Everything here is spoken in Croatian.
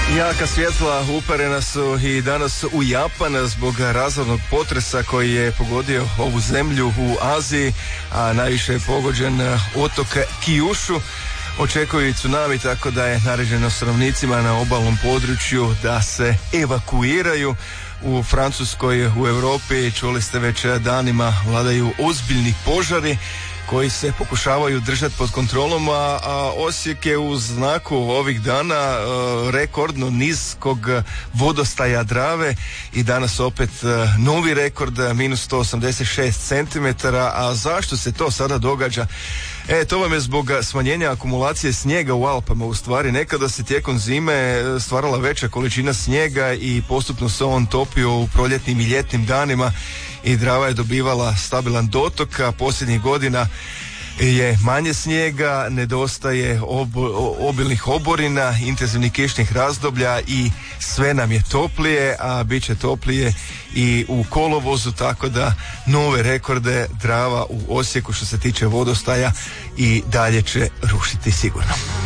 Jaka svjetla uperena su i danas u Japan zbog razornog potresa koji je pogodio ovu zemlju u Aziji, a najviše je pogođen otok Kyushu. Očekuju i tsunami, tako da je naređeno stanovnicima na obalnom području da se evakuiraju. U Francuskoj, u Europi, čuli ste već danima, vladaju ozbiljni požari koji se pokušavaju držati pod kontrolom, a Osijek je u znaku ovih dana rekordno niskog vodostaja Drave i danas opet novi rekord, minus 186 cm. A zašto se to sada događa? To vam je zbog smanjenja akumulacije snijega u Alpama. U stvari, nekada se tijekom zime stvarala veća količina snijega i postupno se on topio u proljetnim i ljetnim danima i Drava je dobivala stabilan dotok, a posljednjih godina je manje snijega, nedostaje obilnih oborina, intenzivnih kišnih razdoblja i sve nam je toplije, a bit će toplije i u kolovozu, tako da nove rekorde Drava u Osijeku što se tiče vodostaja i dalje će rušiti sigurno.